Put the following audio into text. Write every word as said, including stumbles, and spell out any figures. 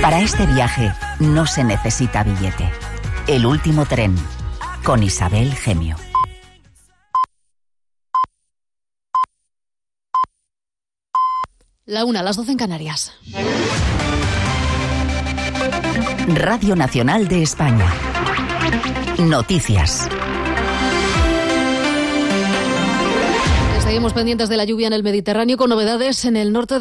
Para este viaje no se necesita billete. El último tren, con Isabel Gemio. La una, las doce en Canarias. Radio Nacional de España. Noticias. Seguimos pendientes de la lluvia en el Mediterráneo, con novedades en el norte de